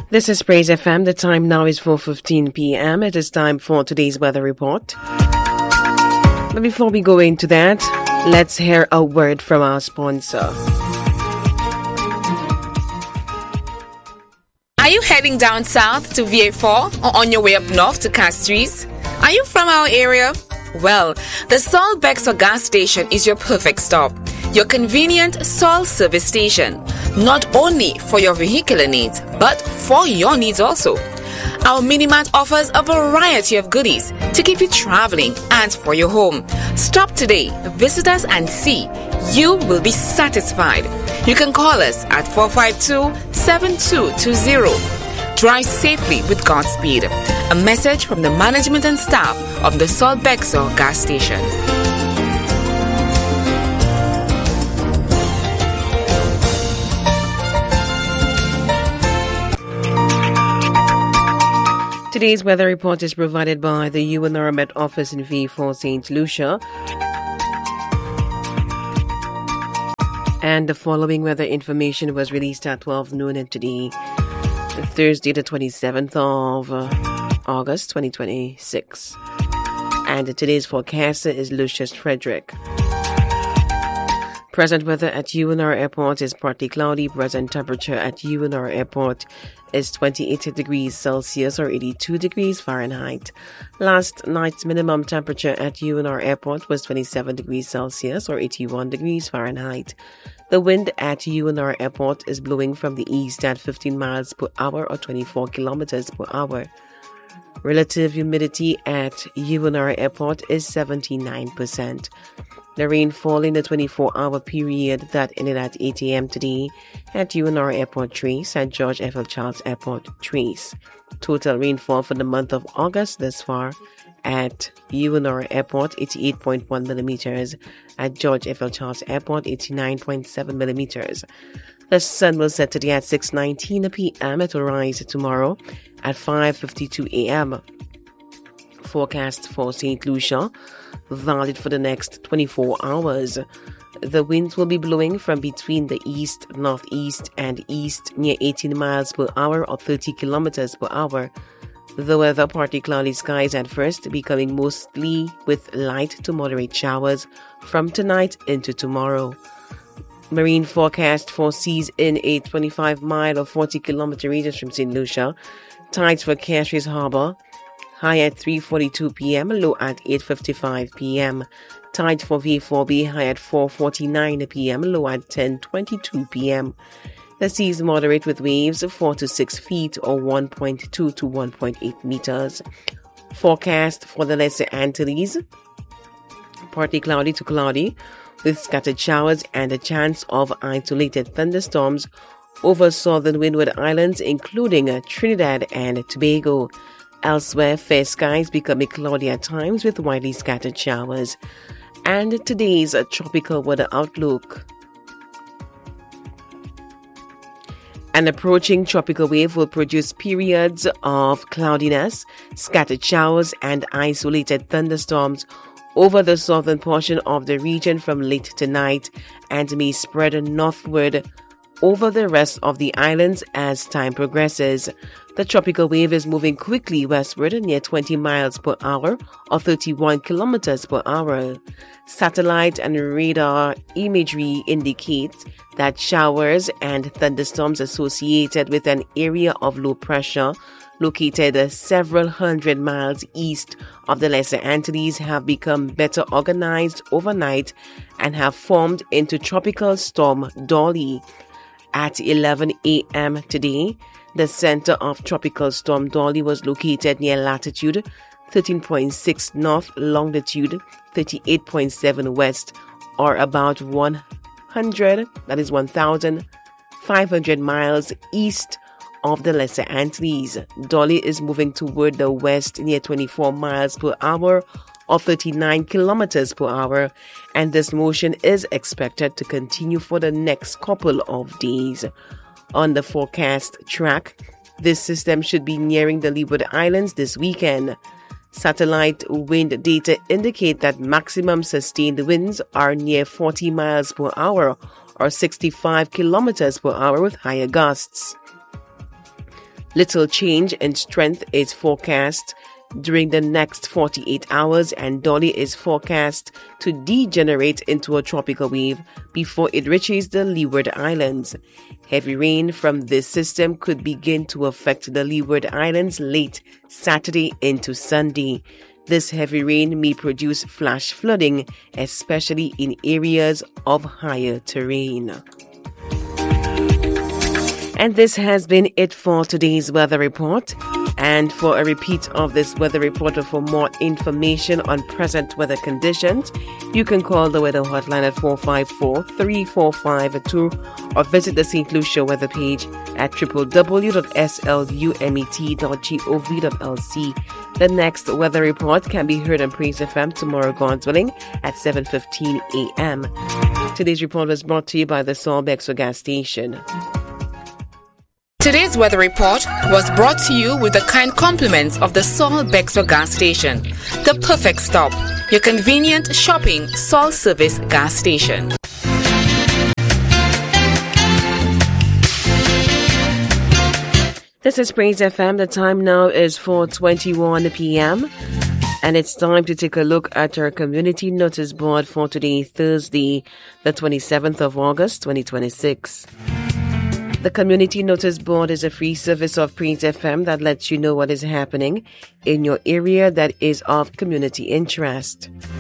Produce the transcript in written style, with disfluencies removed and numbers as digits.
This is Praise FM. The time now is 4:15 p.m. It is time for today's weather report. But before we go into that, let's hear a word from our sponsor. Are you heading down south to VA4 or on your way up north to Castries? Are you from our area? Well, the Sol Bexor gas station is your perfect stop. Your convenient Sol service station. Not only for your vehicular needs, but for your needs also. Our Minimart offers a variety of goodies to keep you traveling and for your home. Stop today, visit us and see. You will be satisfied. You can call us at 452-7220. Drive safely with Godspeed. A message from the management and staff of the Sol Bexor gas station. Today's weather report is provided by the UNR Met office in V4 St. Lucia. And the following weather information was released at 12 noon and today, Thursday, the 27th of August, 2026. And today's forecaster is Lucius Frederick. Present weather at UNR Airport is partly cloudy. Present temperature at UNR Airport is 28 degrees Celsius or 82 degrees Fahrenheit. Last night's minimum temperature at UNR Airport was 27 degrees Celsius or 81 degrees Fahrenheit. The wind at UNR Airport is blowing from the east at 15 miles per hour or 24 kilometers per hour. Relative humidity at UNR Airport is 79%. The rainfall in the 24-hour period that ended at 8 a.m. today at UNR Airport trace, at George F. L. Charles Airport trace. Total rainfall for the month of August thus far at UNR Airport, 88.1 millimeters. At George F. L. Charles Airport, 89.7 millimeters. The sun will set today at 6:19 p.m. It will rise tomorrow at 5:52 a.m. Forecast for St. Lucia, valid for the next 24 hours. The winds will be blowing from between the east, northeast, and east near 18 miles per hour or 30 kilometers per hour. The weather, partly cloudy skies at first, becoming mostly with light to moderate showers from tonight into tomorrow. Marine forecast for seas in a 25-mile or 40-kilometer radius from St. Lucia. Tides for Castries Harbor, high at 3:42 p.m., low at 8:55 p.m. Tide for V4B, high at 4:49 p.m., low at 10:22 p.m. The seas moderate with waves of 4 to 6 feet or 1.2 to 1.8 meters. Forecast for the Lesser Antilles, partly cloudy to cloudy, with scattered showers and a chance of isolated thunderstorms over southern Windward Islands, including Trinidad and Tobago. Elsewhere, fair skies becoming cloudy at times with widely scattered showers. And today's tropical weather outlook. An approaching tropical wave will produce periods of cloudiness, scattered showers, and isolated thunderstorms over the southern portion of the region from late tonight and may spread northward over the rest of the islands as time progresses. The tropical wave is moving quickly westward near 20 miles per hour or 31 kilometers per hour. Satellite and radar imagery indicates that showers and thunderstorms associated with an area of low pressure located several hundred miles east of the Lesser Antilles have become better organized overnight and have formed into Tropical Storm Dolly. At 11 a.m. today, the center of Tropical Storm Dolly was located near latitude 13.6 north, longitude 38.7 west, or about 1,500 miles east of the Lesser Antilles. Dolly is moving toward the west near 24 miles per hour or 39 kilometers per hour, and this motion is expected to continue for the next couple of days. On the forecast track, this system should be nearing the Leeward Islands this weekend. Satellite wind data indicate that maximum sustained winds are near 40 miles per hour or 65 kilometers per hour with higher gusts. Little change in strength is forecast during the next 48 hours, and Dolly is forecast to degenerate into a tropical wave before it reaches the Leeward Islands. Heavy rain from this system could begin to affect the Leeward Islands late Saturday into Sunday. This heavy rain may produce flash flooding, especially in areas of higher terrain. And this has been it for today's weather report. And for a repeat of this weather report or for more information on present weather conditions, you can call the weather hotline at 454-3452 or visit the St. Lucia weather page at www.slumet.gov.lc. The next weather report can be heard on Praise FM tomorrow, God's willing, at 7:15 a.m. Today's report was brought to you by the Saul Bexor gas station. Today's weather report was brought to you with the kind compliments of the Saul Bexor gas station, the perfect stop, your convenient shopping Saul service gas station. This is Praise FM. The time now is 4:21 p.m. and it's time to take a look at our community notice board for today, Thursday, the 27th of August, 2026. The Community Notice Board is a free service of Praise FM that lets you know what is happening in your area that is of community interest.